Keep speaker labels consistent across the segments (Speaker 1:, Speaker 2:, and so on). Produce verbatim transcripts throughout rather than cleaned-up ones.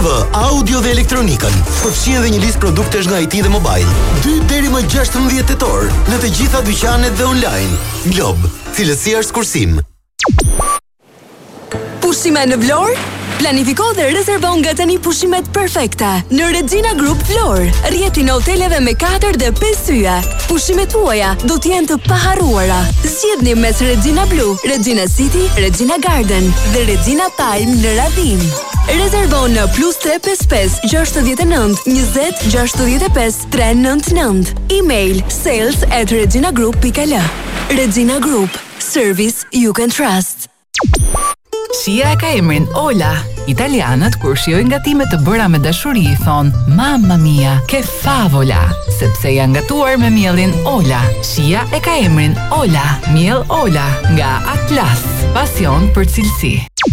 Speaker 1: vë, audio dhe elektronikën. Përfshin edhe një listë produktesh nga I T dhe mobile. dy deri më gjashtëmbëdhjetë tetor në të gjitha dyqanet dhe online. Glob, cilësia është kursim.
Speaker 2: Pushime në Vlorë? Planifiko dhe rezervo nga tani pushimet perfekte në Regina Group Vlorë, rrjetin e hoteleve me katër dhe pesë yje. Pushimet tuaja do të jenë të paharruara. Zgjidhni mes Regina Blue, Regina City, Regina Garden dhe Regina Palm në Radhim. Rezervo në plus tre pesë pesë gjasht e nënt njëzet gjasht e pesë tre nënt nënt. Email sales at reginagroup dot l. Regina Group, service you can trust.
Speaker 3: Shia e ka emrin Ola. Italianët kur shijojnë gatime të bëra me dashuri i thon Mamma mia, che favola, sepse janë gatuar me miellin Ola. Shia e ka emrin Ola, miell Ola nga Atlas, pasion për cilësi.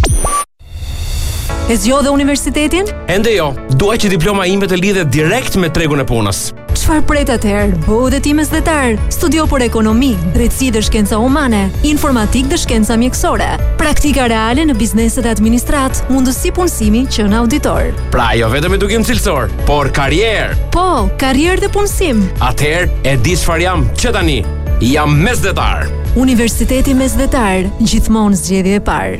Speaker 4: E zgjodhe universitetin?
Speaker 5: Ende jo, dua që diploma ime të lidhet direkt me tregun e punës.
Speaker 4: Çfarë pret atëherë? Bëu dhe ti mesdhetar. Studio për ekonomi, drejtësi dhe shkenca humane, informatik dhe shkenca mjekësore, praktika reale në bizneset e administrat, mundësi punësimi që në auditor.
Speaker 5: Pra jo vetëm edukim cilësor, por karrierë.
Speaker 4: Po, karrierë dhe punësim.
Speaker 5: Atëherë e di çfarë jam që tani. Jam mesdhetar.
Speaker 4: Universiteti Mesdhetar, gjithmonë zgjedhje e parë.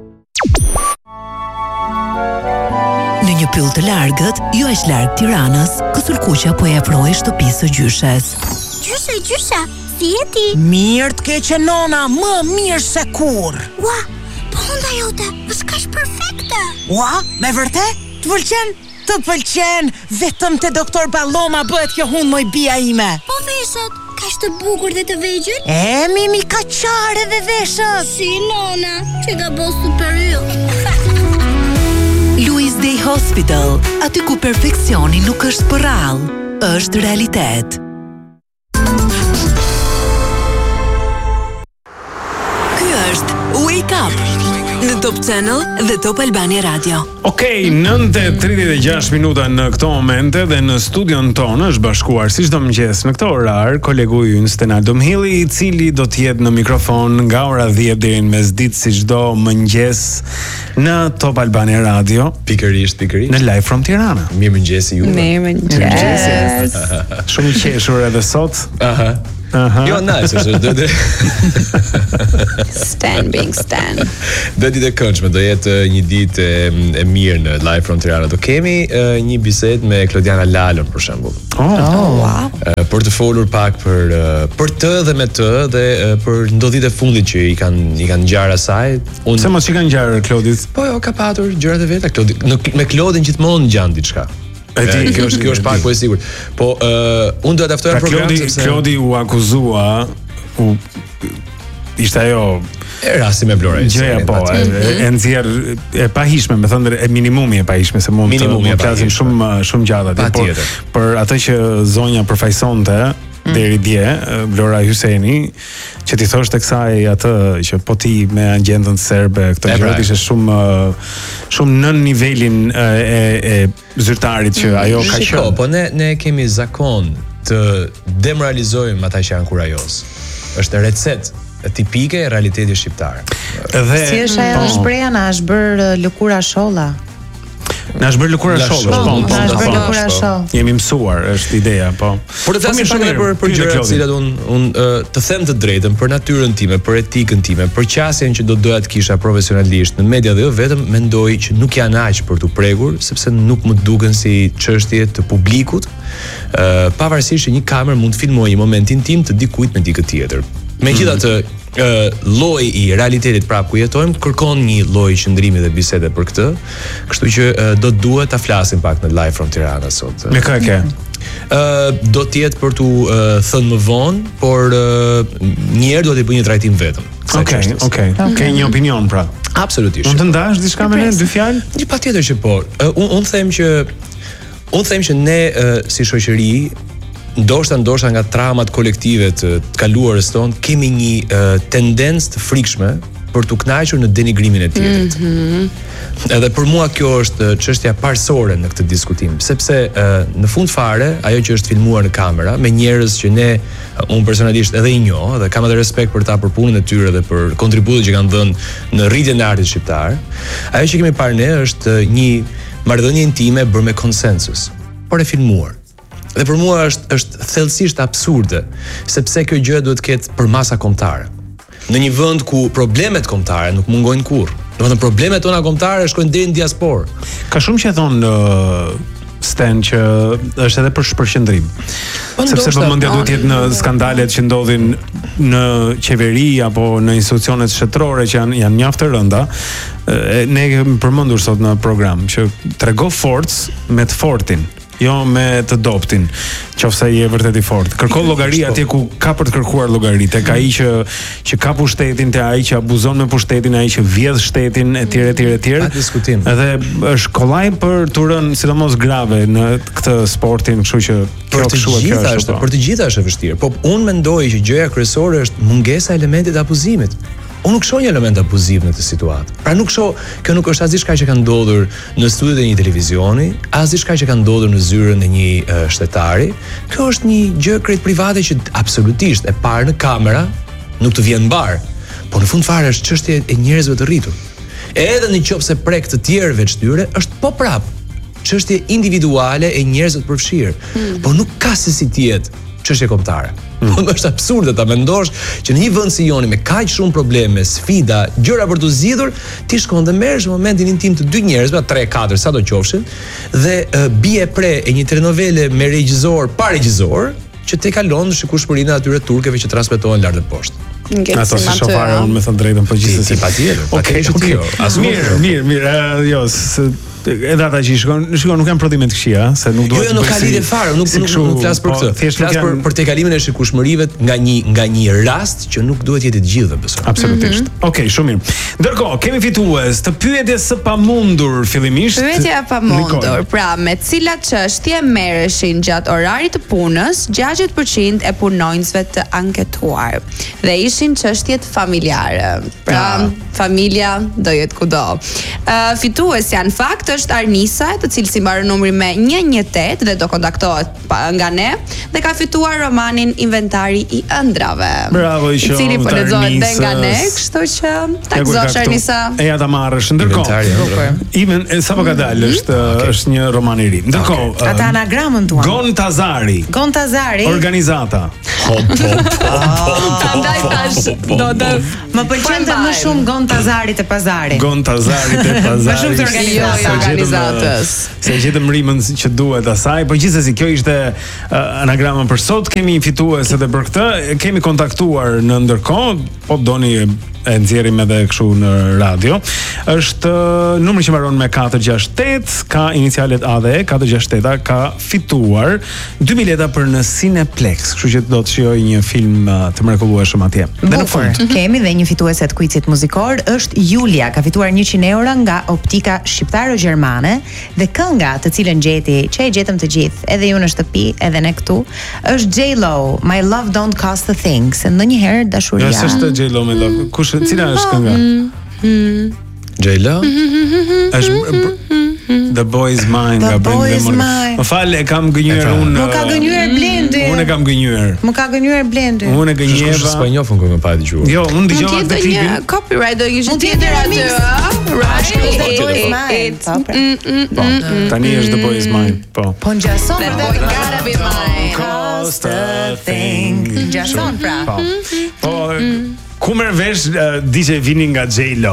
Speaker 6: Në një pyll të largët, jo aq larg Tiranës, Kësulkuqa po e afroi shtëpisë së gjyshes.
Speaker 7: Gjyshe, gjyshe, si je ti?
Speaker 8: Mirë të keqe nona, më mirë se kur.
Speaker 7: Ua, po hunda jote, është kaq perfekte.
Speaker 8: Ua, me vërtet? Të pëlqen? Të pëlqen, vetëm te doktor Balloma bëhet kjo hund moj bia ime.
Speaker 7: Po veshët, kaq të bukur dhe të vegjël?
Speaker 8: E, mimi ka qare dhe veshët.
Speaker 7: Si nona, që ka bo superior.
Speaker 6: Louis Day Hospital, aty ku perfeksioni nuk është për rallë, është realitet. Ky është Wake Up në Top Channel dhe Top Albania Radio.
Speaker 9: Okej, okay, nëntë e tridhjetë e gjashtë minuta në këto momente dhe në studion tonë është bashkuar si çdo mëngjes në këto orar kolegu ynë Stenaldo Mhilli, I cili do të jetë në mikrofon nga ora dhjetë deri në mesditë si çdo mëngjes në Top Albania Radio.
Speaker 10: Pikërisht, pikërisht.
Speaker 9: Në live from Tirana.
Speaker 10: Mirëmëngjesi juve.
Speaker 9: Mirëmëngjes. Shumë i qeshur edhe sot.
Speaker 10: Aha.
Speaker 9: Aha.
Speaker 10: Jo, nice, është do të
Speaker 11: Stan being Stan.
Speaker 10: Do të ditë këndshme, do jetë një ditë e, e mirë në Live from Tirana. Do kemi uh, një bisedë me Klodiana Lalon për shembull.
Speaker 9: Oh,
Speaker 11: oh wow.
Speaker 10: Uh, për të folur pak për uh, për të dhe me të dhe uh, për ndodhitë e fundit që i kanë i kanë ngjarë asaj.
Speaker 9: Unë se mos i kanë ngjarë Klodit.
Speaker 10: Po jo, ka patur gjërat e veta Klodi. Në, me Klodin gjithmonë ngjan diçka. E di, kjo është kjo është pak po e sigurt. Po uh, unë do ta ftoj në program sepse
Speaker 9: Klodi u akuzua, u ishte ajo
Speaker 10: e rasti me Blora.
Speaker 9: Gjëja po, e, e nxjerr e pahishme, me thënë e minimumi e pahishme se mund të mund të flasim shumë shumë gjatë aty, por për atë që zonja përfaqësonte deri dje Vlora Hyseni, që ti thoshte kësaj atë që po ti me agjentën serbe këtë gjë ishte shumë shumë nën nivelin e, e, e zyrtarit që ajo ka qenë.
Speaker 10: Po ne ne kemi zakon të demoralizojmë ata që janë kurajos. Është recetë tipike e realitetit shqiptar.
Speaker 11: Edhe si është ajo shpreha, na është bër lëkura sholla.
Speaker 9: Na është bërë lëkura shollë, po,
Speaker 11: po, na është bërë lëkura shollë.
Speaker 9: Jemi mësuar, është ideja, po.
Speaker 10: Por të flasim shumë për për gjëra të cilat un un të them të drejtën për natyrën time, për etikën time, për qasjen që do doja të kisha profesionalisht në media dhe jo vetëm, mendoj që nuk janë aq për tu prekur, sepse nuk më duken si çështje të publikut, ë pavarësisht që një kamerë mund të filmojë një moment intim të dikujt me dikë tjetër. Megjithatë, uh, lloji i realitetit prap ku jetojmë kërkon një lloj qëndrimi dhe bisede për këtë, kështu që uh, do duhet ta flasim pak në Live from Tirana sot.
Speaker 9: Me kë e ke?
Speaker 10: Uh, do të jetë për tu uh, thënë më vonë, por uh, një herë do të bëj një trajtim vetëm.
Speaker 9: Okej, okej. Ke një opinion pra?
Speaker 10: Absolutisht.
Speaker 9: Mund të ndash diçka me ne, dy fjalë?
Speaker 10: Një patjetër që po. Uh, unë un them që unë them që ne uh, si shoqëri ndoshta ndoshta nga traumat kolektive të, të kaluarës tonë kemi një uh, tendencë të frikshme për të kënaqur në denigrimin e tjetrit.
Speaker 11: Mm-hmm.
Speaker 10: Edhe për mua kjo është çështja parsorë në këtë diskutim, sepse uh, në fund fare ajo që është filmuar në kamera me njerëz që ne uh, unë personalisht edhe i njoh dhe kam edhe respekt për ta për punën e tyre dhe për kontributin që kanë dhënë në rritjen e artit shqiptar. Ajo që kemi parë ne është një marrëdhënie intime bërë me konsensus, por e filmuar. Dhe për mua është është thellësisht absurde, sepse kjo gjë duhet të ketë për masa kombëtare. Në një vend ku problemet kombëtare nuk mungojnë kurrë. Domethënë problemet tona kombëtare shkojnë deri në diasporë.
Speaker 9: Ka shumë që thon uh, Sten që është edhe për shpërqendrim. Sepse vëmendja duhet të jetë në skandalet që ndodhin në qeveri apo në institucionet shtetërore që janë janë mjaft të rënda. Ne kemi përmendur sot në program që trego forcë me të fortin, jo me të dobtin, qofse je vërtet i fortë. Kërko llogari atje ku ka për të kërkuar llogari, tek ai që që ka pushtetin, te ai që abuzon me pushtetin, ai që vjedh shtetin etj etj etj.
Speaker 10: Pa diskutim.
Speaker 9: Edhe është kollaj për të rënë sidomos grave në këtë sportin, kështu që
Speaker 10: për të gjitha është, për të gjitha është e vështirë. Po unë mendoj që gjëja kryesore është mungesa e elementit të abuzimit. Unë nuk shoh një element abuziv në këtë situatë. Pra nuk shoh, kjo nuk është as diçka që ka ndodhur në studiot e një televizioni, as diçka që ka ndodhur në zyrën e një uh, shtetari. Kjo është një gjë krejt private që absolutisht e parë në kamera nuk të vjen mbar. Po në fund fare është çështje e njerëzve të rritur. Edhe nëse prek të tjerëve çtyre, është po prap çështje individuale e njerëzve të përfshirë. Mm. Po nuk ka se si të jetë çështje kombëtare. Mm. Është absurde ta mendosh që në një vend si joni me kaq shumë probleme, sfida, gjëra për të zgjidhur, ti shkon dhe merresh momentin intim të dy njerëzve, tre katër sado qofshin, dhe uh, bie pre e një telenovele me regjisor pa regjisor, që te kalon shikueshmërinë atyre turkeve që transmetohen lart e poshtë.
Speaker 9: Ato si shofare, unë me thënë drejtën, po gjithsesi
Speaker 10: patjetër.
Speaker 9: Okej, okej. Mirë, mirë, mirë. Jo, edhe ata që shikon, shikon nuk kanë prodhime të këqija, se nuk duhet.
Speaker 10: Jo, nuk ka lidhje fare, nuk nuk nuk flas për këtë. Flas për për tejkalimin e shikueshmërive nga një nga një rast që nuk duhet jetë të gjithëve, besoj.
Speaker 9: Absolutisht. Okej, shumë mirë. Ndërkohë, kemi fitues të pyetjes së pamundur fillimisht.
Speaker 12: Pyetja e pamundur, pra me cilat çështje merreshin gjatë orarit të punës gjashtëdhjetë përqind e punonjësve të anketuar. Dhe ishin çështjet familjare. Pra, familja do jetë kudo. Uh, fitues janë fakt është Arnisa, të cilës i mbaron numri me një një osem dhe do kontaktohet nga ne dhe ka fituar romanin Inventari i ëndrave.
Speaker 9: Bravo, i qoftë.
Speaker 12: I cili po lexohet dhe nga ne, kështu që ta gëzosh Arnisa.
Speaker 9: E ja ta marrësh. Ndërkohë, Iven sapo ka dalë është është një roman i ri. Ndërkohë,
Speaker 11: ata anagramën tuan.
Speaker 9: Gon Tazari.
Speaker 11: Gon Tazari.
Speaker 9: Organizata.
Speaker 11: Hop hop. Prandaj tash do të më pëlqente më shumë Gon Tazari te pazari.
Speaker 9: Gon Tazari te pazari.
Speaker 11: Më shumë të
Speaker 12: organizatës.
Speaker 9: Se gjetëm rimën që duhet asaj, por gjithsesi kjo ishte uh, anagrama për sot. Kemi një fitues edhe për këtë. Kemi kontaktuar në ndërkohë, po doni e nxjerrim edhe kështu në radio. Është uh, numri që mbaron me katër gjashtë tetë, ka inicialet A dhe E, katër gjashtë tetë, ka fituar dy bileta për në Cineplex, kështu që do të shijojë një film uh, të mrekullueshëm atje.
Speaker 11: Dhe në fund kemi dhe një fituese të kuicit muzikor, është Julia, ka fituar njëqind euro nga Optika Shqiptaro-Gjermane dhe kënga të cilën gjeti, që e gjetëm të gjithë, edhe ju në shtëpi, edhe ne këtu, është J-Lo, My Love Don't Cost a Thing. Se ndonjëherë dashuria.
Speaker 9: Ja, s'është J-Lo, My Love. Kush, cila është kënga?
Speaker 10: J-Lo?
Speaker 9: Është The Boy Is Mine.
Speaker 11: The Boy Is Mine.
Speaker 9: Më fal, e kam gënjur unë.
Speaker 11: Më ka gënjur Blendi.
Speaker 9: Unë e kam gënjur.
Speaker 11: Më ka gënjur Blendi.
Speaker 9: Unë e gënjeva.
Speaker 10: Është spanjoll që më pa dëgjuar.
Speaker 9: Jo, unë dëgjova
Speaker 12: këtë klipin. Copyright do ishte tjetër aty, right?
Speaker 11: The Boy Is Mine.
Speaker 9: Tani është The Boy Is Mine. Po.
Speaker 11: Po ngjason.
Speaker 12: The Boy Gotta Be Mine.
Speaker 11: Cost a thing. Ngjason pra.
Speaker 9: Po. Po. Ku merr vesh uh, D J Vini nga J-Lo.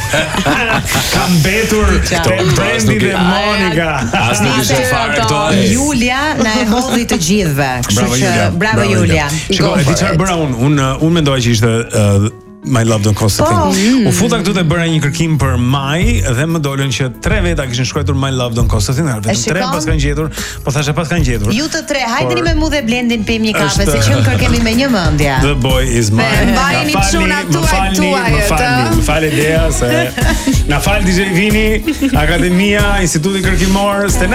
Speaker 9: Ka mbetur te Brandy dhe Monica.
Speaker 10: As nuk ishte fare këto.
Speaker 11: Julia na e hodhi të gjithëve. Kështu që bravo Julia.
Speaker 9: Shikoj, di çfarë bëra unë. Unë unë mendoj që ishte uh, My Love Don't Cost a Thing. U futa këtu dhe bëra një kërkim për Maj dhe më dolën që tre veta kishin shkruar My Love Don't Cost a Thing. Vetëm tre pas kanë gjetur, po thashë pas kanë gjetur.
Speaker 11: Ju të tre, hajdeni me mu dhe Blendin pim një kafe, se që në kërkemi me një mendje.
Speaker 9: The Boy Is Mine.
Speaker 12: Mbajeni çuna tuaj tuaj.
Speaker 9: Më falni, më fal ideja se na fal D J Vini, Akademia, Instituti Kërkimor,